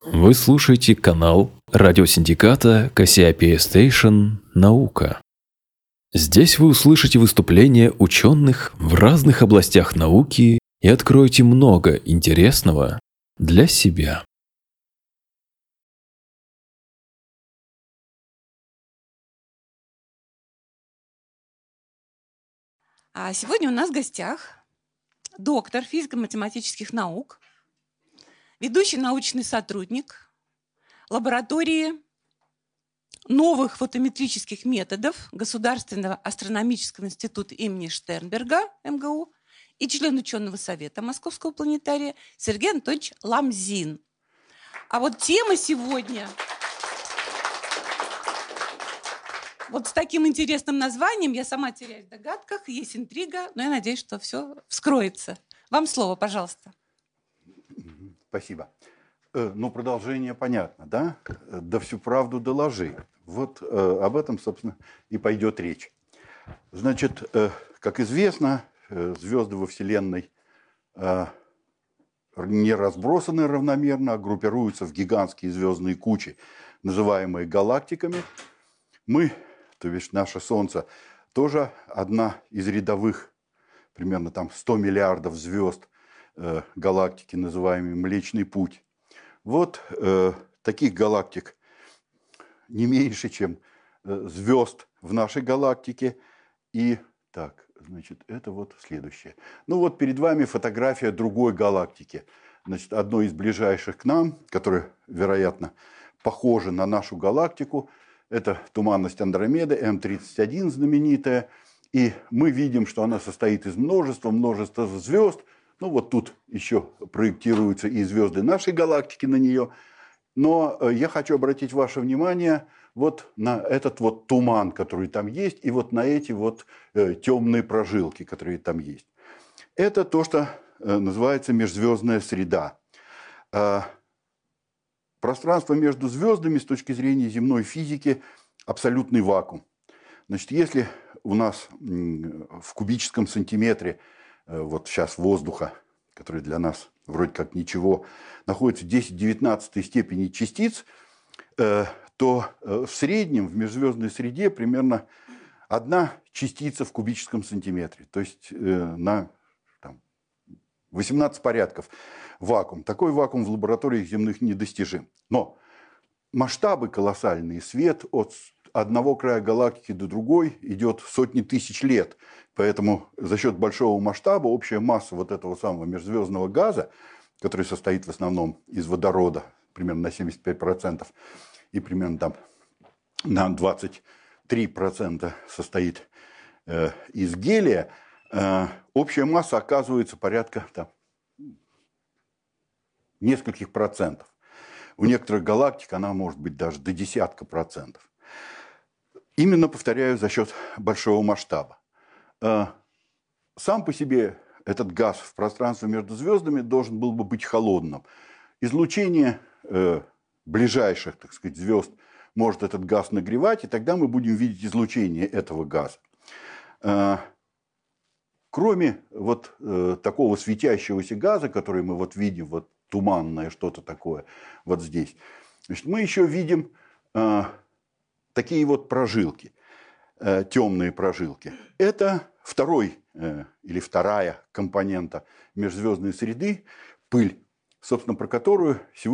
Вы слушаете канал радиосиндиката Кассиопея Стейшн «Наука». Здесь вы услышите выступления ученых в разных областях науки и откроете много интересного для себя. А сегодня у нас в гостях доктор физико-математических наук, ведущий научный сотрудник лаборатории новых фотометрических методов Государственного астрономического института имени Штернберга, МГУ, и член ученого совета Московского планетария Сергей Анатольевич Ламзин. А вот тема сегодня... Вот с таким интересным названием я сама теряюсь в догадках, есть интрига, но я надеюсь, что все вскроется. Вам слово, пожалуйста. Спасибо. Ну, продолжение понятно, да? Да всю правду доложи. Вот об этом, собственно, и пойдет речь. Значит, как известно, звезды во Вселенной не разбросаны равномерно, а группируются в гигантские звездные кучи, называемые галактиками. Мы, то есть наше Солнце, тоже одна из рядовых, примерно там 100 миллиардов звезд галактики, называемой Млечный Путь. Вот таких галактик не меньше, чем звезд в нашей галактике. И так, значит, это вот следующее. Ну вот перед вами фотография другой галактики. Значит, одной из ближайших к нам, которая, вероятно, похожа на нашу галактику. Это туманность Андромеды, М31 знаменитая. И мы видим, что она состоит из множества звезд. Ну вот тут еще проектируются и звезды нашей галактики на нее. Но я хочу обратить ваше внимание вот на этот вот туман, который там есть, и вот на эти вот темные прожилки, которые там есть. Это то, что называется межзвездная среда. Пространство между звездами с точки зрения земной физики абсолютный вакуум. Значит, если у нас в кубическом сантиметре вот сейчас воздуха, который для нас вроде как ничего, находится 10-19 степени частиц, то в среднем в межзвездной среде примерно 1 частица в кубическом сантиметре. То есть на 18 порядков вакуум. Такой вакуум в лабораториях земных недостижим. Но масштабы колоссальные. Свет от одного края галактики до другой идет сотни тысяч лет. Поэтому за счет большого масштаба общая масса вот этого самого межзвездного газа, который состоит в основном из водорода, примерно на 75%, и примерно там на 23% состоит из гелия, общая масса оказывается порядка нескольких процентов. У некоторых галактик она может быть даже до десятка процентов. Именно, повторяю, за счет большого масштаба. Сам по себе этот газ в пространстве между звездами должен был бы быть холодным. Излучение ближайших, так сказать, звезд может этот газ нагревать, и тогда мы будем видеть излучение этого газа. Кроме вот такого светящегося газа, который мы вот видим, вот туманное что-то такое вот здесь, значит, мы еще видим такие вот прожилки, темные прожилки. Это второй или вторая компонента межзвездной среды, пыль, собственно, про которую сегодня